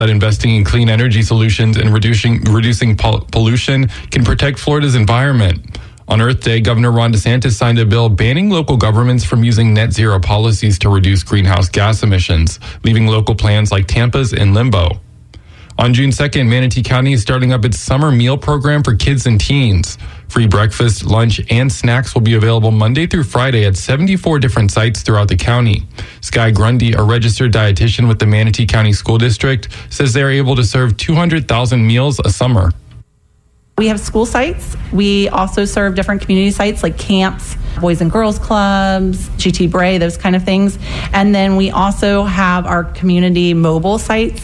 that investing in clean energy solutions and reducing pollution can protect Florida's environment. On Earth Day, Governor Ron DeSantis signed a bill banning local governments from using net zero policies to reduce greenhouse gas emissions, leaving local plans like Tampa's in limbo. On June 2nd, Manatee County is starting up its summer meal program for kids and teens. Free breakfast, lunch, and snacks will be available Monday through Friday at 74 different sites throughout the county. Sky Grundy, a registered dietitian with the Manatee County School District, says they are able to serve 200,000 meals a summer. We have school sites. We also serve different community sites like camps, Boys and Girls Clubs, GT Bray, those kind of things. And then we also have our community mobile sites.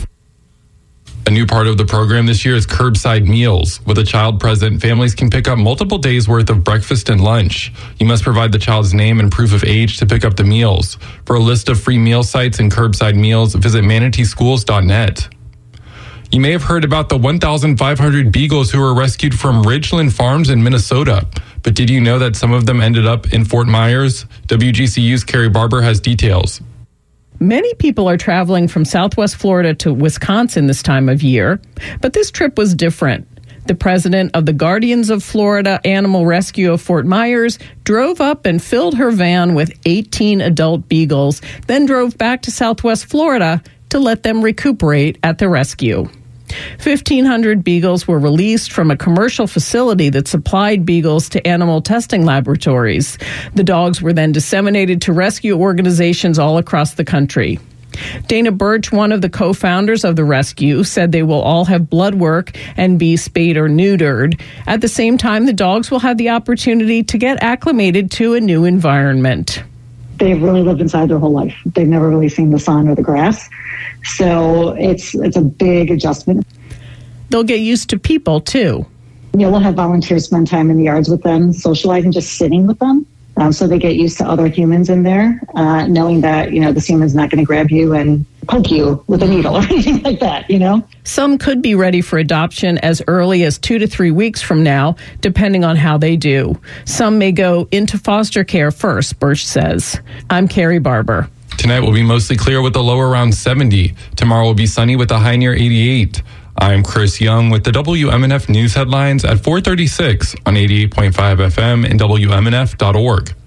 A new part of the program this year is curbside meals. With a child present, families can pick up multiple days' worth of breakfast and lunch. You must provide the child's name and proof of age to pick up the meals. For a list of free meal sites and curbside meals, visit manateeschools.net. You may have heard about the 1,500 beagles who were rescued from Ridgeland Farms in Minnesota. But did you know that some of them ended up in Fort Myers? WGCU's Carrie Barber has details. Many people are traveling from Southwest Florida to Wisconsin this time of year, but this trip was different. The president of the Guardians of Florida Animal Rescue of Fort Myers drove up and filled her van with 18 adult beagles, then drove back to Southwest Florida to let them recuperate at the rescue. 1,500 beagles were released from a commercial facility that supplied beagles to animal testing laboratories. The dogs were then disseminated to rescue organizations all across the country. Dana Birch, one of the co-founders of the rescue, said they will all have blood work and be spayed or neutered. At the same time, the dogs will have the opportunity to get acclimated to a new environment. They've really lived inside their whole life. They've never really seen the sun or the grass. So it's a big adjustment. They'll get used to people, too. We'll have volunteers spend time in the yards with them, socializing, just sitting with them. So they get used to other humans in there, knowing that, this human's not going to grab you and poke you with a needle or anything like that, Some could be ready for adoption as early as 2 to 3 weeks from now, depending on how they do. Some may go into foster care first, Birch says. I'm Carrie Barber. Tonight will be mostly clear with a low around 70. Tomorrow will be sunny with a high near 88. I'm Chris Young with the WMNF News headlines at 4:36 on 88.5 FM and WMNF.org.